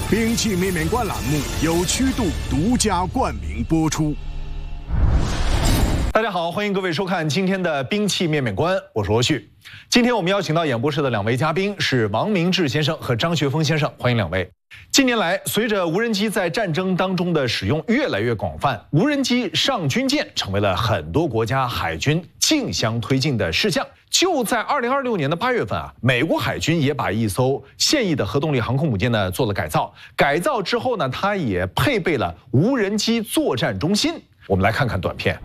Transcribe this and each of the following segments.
兵器面面观栏目由曲度独家冠名播出。 大家好，欢迎各位收看今天的兵器面面观，我是罗旭。今天我们邀请到演播室的两位嘉宾是王明志先生和张学峰先生，欢迎两位。近年来，随着无人机在战争当中的使用越来越广泛，无人机上军舰成为了很多国家海军竞相推进的事项。就在2026年的8月份美国海军也把一艘现役的核动力航空母舰呢做了改造。改造之后呢，它也配备了无人机作战中心。我们来看看短片。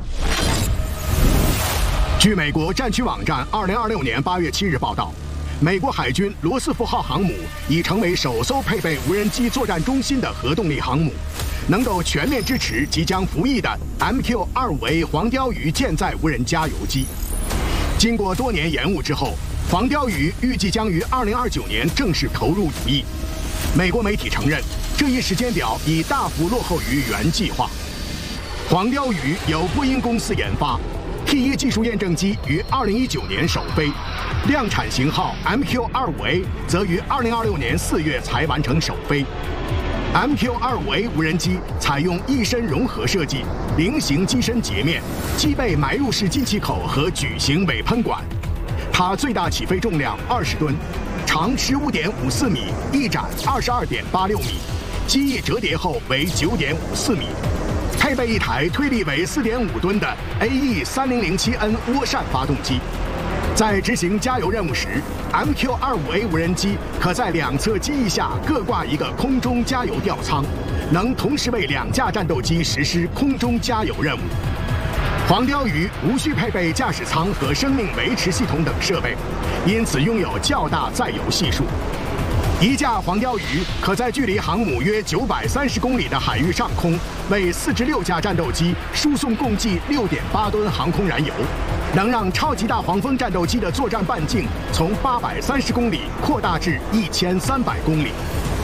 据美国战区网站2026年8月7日报道，美国海军罗斯福号航母已成为首艘配备无人机作战中心的核动力航母，能够全面支持即将服役的 MQ-25A 黄鲷鱼舰载无人加油机。经过多年延误之后，黄鲷鱼预计将于2029年正式投入服役。美国媒体承认，这一时间表已大幅落后于原计划。黄鲷鱼由波音公司研发。T1 技术验证机于2019年首飞，量产型号 MQ-25A 则于2026年4月才完成首飞。MQ-25A 无人机采用翼身融合设计，菱形机身截面，机背埋入式进气口和矩形尾喷管。它最大起飞重量20吨，长15.54米，翼展22.86米，机翼折叠后为9.54米。配备一台推力为4.5吨的 AE3007N 涡扇发动机，在执行加油任务时 ，MQ-25A 无人机可在两侧机翼下各挂一个空中加油吊舱，能同时为2架战斗机实施空中加油任务。黄鲷鱼无需配备驾驶舱和生命维持系统等设备，因此拥有较大载油系数。一架黄鲷鱼可在距离航母约930公里的海域上空，为4至6架战斗机输送共计6.8吨航空燃油，能让超级大黄蜂战斗机的作战半径从830公里扩大至1300公里。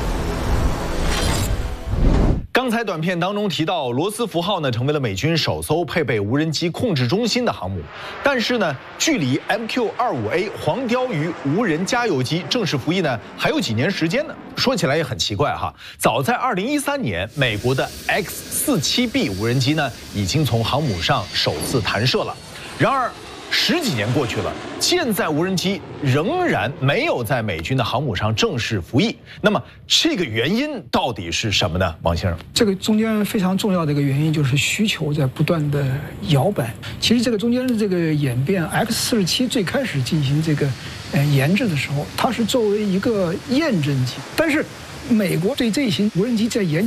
刚才短片当中提到，罗斯福号呢成为了美军首艘配备无人机控制中心的航母，但是呢，距离 MQ-25A 黄鲷鱼无人加油机正式服役呢还有几年时间呢。说起来也很奇怪哈，早在2013年，美国的 X-47B 无人机呢已经从航母上首次弹射了，然而10几年过去了，舰载无人机仍然没有在美军的航母上正式服役。那么这个原因到底是什么呢？王先生， 这个中间非常重要的一个原因就是需求在不断的摇摆。其实这个中间的这个演变 ，X-47最开始进行这个研制的时候，它是作为一个验证机，但是美国对这型无人机在研